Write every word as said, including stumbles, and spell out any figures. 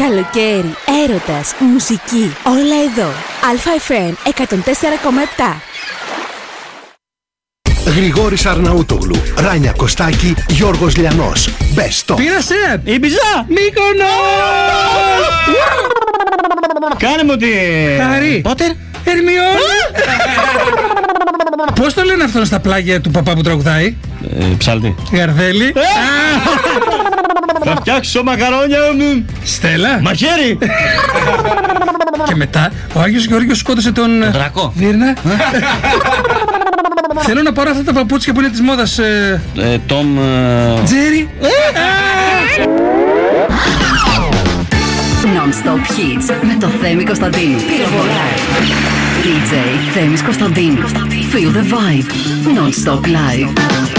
Καλοκαίρι, έρωτας, μουσική, όλα εδώ. Αλφα εφ εμ εκατόν τέσσερα κόμμα επτά. Γρηγόρης Αρναούτογλου, Ράνια Κωστάκη, Γιώργος Λιανός. Best of. Πήρασε! Ήπιζα! Μύκονος! Κάνε μου τη... Χαρή! Πότερ! Ερμιόνη! Πώς το λένε αυτό στα πλάγια του παπά που τραγουδάει? Ε, ψάλτη. Γαρδέλη. Θα φτιάξω μακαρόνια μου. Στέλλα. Μαχαίρι. Και μετά ο Άγιος Γεώργιος σκότωσε τον... Δρακό. Βίρνα. Θέλω να πάρω αυτά τα παπούτσια που είναι της μόδας. ε, Ε, Τόμ... Τζέρι. Non-stop hits με το Θέμη Κωνσταντίνου. Πυροβολάει. ντι τζέι Θέμης Κωνσταντίνου. Feel the vibe. Non-stop live.